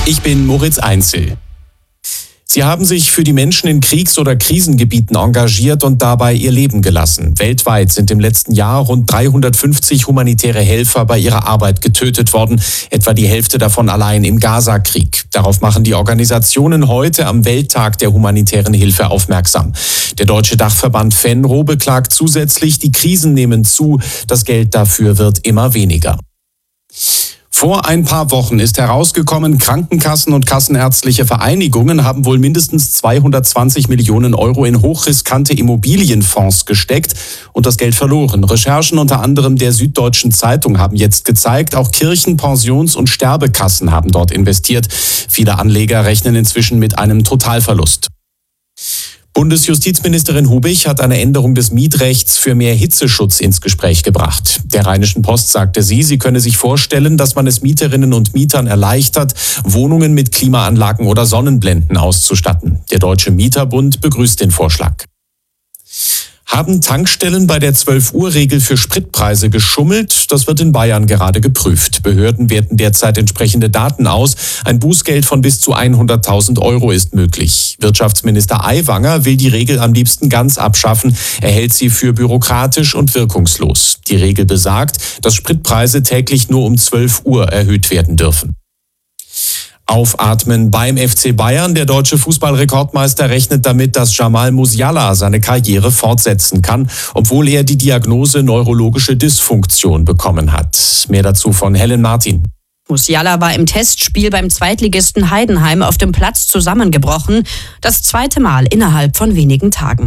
Ich bin Moritz Einzel. Sie haben sich für die Menschen in Kriegs- oder Krisengebieten engagiert und dabei ihr Leben gelassen. Weltweit sind im letzten Jahr rund 350 humanitäre Helfer bei ihrer Arbeit getötet worden, etwa die Hälfte davon allein im Gaza-Krieg. Darauf machen die Organisationen heute am Welttag der humanitären Hilfe aufmerksam. Der deutsche Dachverband Fenro beklagt zusätzlich, die Krisen nehmen zu, das Geld dafür wird immer weniger. Vor ein paar Wochen ist herausgekommen, Krankenkassen und kassenärztliche Vereinigungen haben wohl mindestens 220 Millionen Euro in hochriskante Immobilienfonds gesteckt und das Geld verloren. Recherchen unter anderem der Süddeutschen Zeitung haben jetzt gezeigt, auch Kirchen-, Pensions- und Sterbekassen haben dort investiert. Viele Anleger rechnen inzwischen mit einem Totalverlust. Bundesjustizministerin Hubich hat eine Änderung des Mietrechts für mehr Hitzeschutz ins Gespräch gebracht. Der Rheinischen Post sagte sie könne sich vorstellen, dass man es Mieterinnen und Mietern erleichtert, Wohnungen mit Klimaanlagen oder Sonnenblenden auszustatten. Der Deutsche Mieterbund begrüßt den Vorschlag. Haben Tankstellen bei der 12-Uhr-Regel für Spritpreise geschummelt? Das wird in Bayern gerade geprüft. Behörden werten derzeit entsprechende Daten aus. Ein Bußgeld von bis zu 100.000 Euro ist möglich. Wirtschaftsminister Aiwanger will die Regel am liebsten ganz abschaffen. Er hält sie für bürokratisch und wirkungslos. Die Regel besagt, dass Spritpreise täglich nur um 12 Uhr erhöht werden dürfen. Aufatmen beim FC Bayern. Der deutsche Fußballrekordmeister rechnet damit, dass Jamal Musiala seine Karriere fortsetzen kann, obwohl er die Diagnose neurologische Dysfunktion bekommen hat. Mehr dazu von Helen Martin. Musiala war im Testspiel beim Zweitligisten Heidenheim auf dem Platz zusammengebrochen. Das zweite Mal innerhalb von wenigen Tagen.